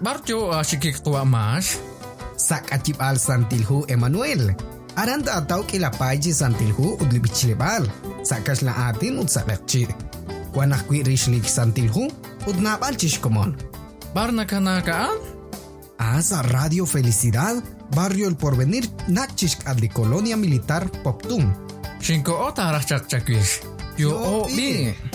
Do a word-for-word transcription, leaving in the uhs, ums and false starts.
barjo asikik tua mas. Sak acip al santilhu Emmanuel. Aranta atau kilapay ci santilhu udlibichilebal. Sakas la atin ud sakakchi. Kuanak kwi rishlik santilhu ud napal chishkomon. Barna kanakaan? Asa Radio Felicidad, Barrio El Porvenir, Nachishk ad Colonia Militar Poptum. Shinko ota rachak chakwish. Yo o bi.